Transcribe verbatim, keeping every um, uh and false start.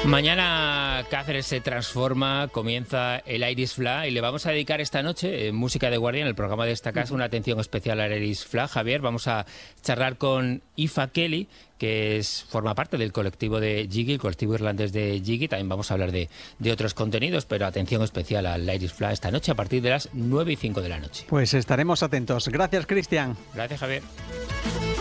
Mañana Cáceres se transforma, comienza el Irish Flag y le vamos a dedicar esta noche, en Música de Guardia, en el programa de esta casa, una atención especial al Irish Flag. Javier, vamos a charlar con Aoife Kelly, que es, forma parte del colectivo de Jiggy, el colectivo irlandés de Jiggy. También vamos a hablar de, de otros contenidos, pero atención especial al Irish Flag esta noche a partir de las nueve y cinco de la noche. Pues estaremos atentos. Gracias, Cristian. Gracias, Javier.